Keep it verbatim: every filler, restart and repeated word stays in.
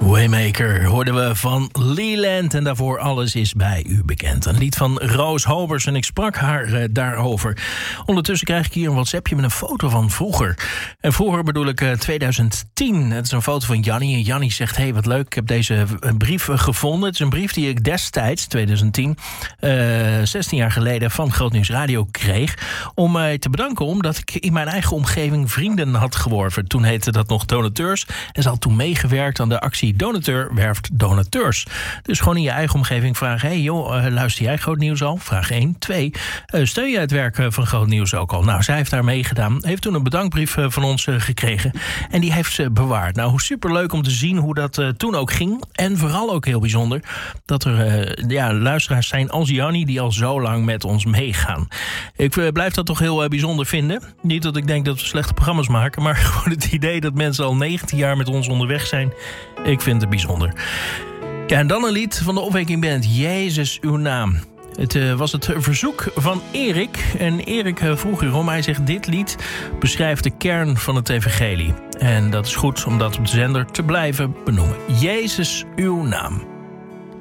Waymaker hoorden we van Leland en daarvoor Alles is bij u bekend. Een lied van Roos Hobers en ik sprak haar uh, daarover. Ondertussen krijg ik hier een WhatsAppje met een foto van vroeger. En vroeger bedoel ik uh, twintig tien. Het is een foto van Jannie. En Jannie zegt, hey, wat leuk, ik heb deze brief uh, gevonden. Het is een brief die ik destijds, twintig tien, uh, zestien jaar geleden van Groot Nieuws Radio kreeg. Om mij te bedanken omdat ik in mijn eigen omgeving vrienden had geworven. Toen heette dat nog donateurs. En ze had toen meegewerkt aan de actie Donateur werft donateurs. Dus gewoon in je eigen omgeving vragen, hey joh, uh, luister jij Groot Nieuws al? Vraag één. Twee, uh, steun jij het werk uh, van Groot Nieuws ook al? Nou, zij heeft daar meegedaan. Heeft toen een bedankbrief uh, van ons uh, gekregen. En die heeft ze bewaard. Nou, superleuk om te zien hoe dat uh, toen ook ging. En vooral ook heel bijzonder dat er uh, ja, luisteraars zijn als Jannie die al zo lang met ons meegaan. Ik uh, blijf dat toch heel uh, bijzonder vinden. Niet dat ik denk dat we slechte programma's maken, maar gewoon het idee dat mensen al negentien jaar met ons onderweg zijn. Ik vind het bijzonder. Ja, en dan een lied van de Opwekking Band. Jezus, uw naam. Het uh, was het verzoek van Erik. En Erik uh, vroeg erom. Hij zegt, dit lied beschrijft de kern van het evangelie. En dat is goed om dat op de zender te blijven benoemen. Jezus, uw naam.